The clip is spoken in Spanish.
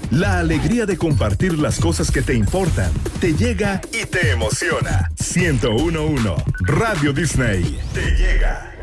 La alegría de compartir las cosas que te importan te llega y te emociona. 101.1 Radio Disney te llega.